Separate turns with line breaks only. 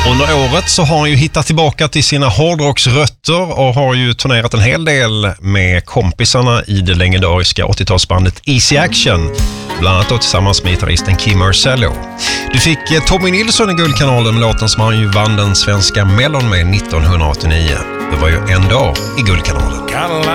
Under året så har han ju hittat tillbaka till sina hårdrocksrötter och har ju turnerat en hel del med kompisarna i det legendariska 80-talsbandet Easy Action, bland annat då tillsammans med gitarristen Kim Marcello. Du fick Tommy Nilsson i Guldkanalen med låten som han ju vann den svenska Mellon med 1989. Det var ju en dag i Guldkanalen.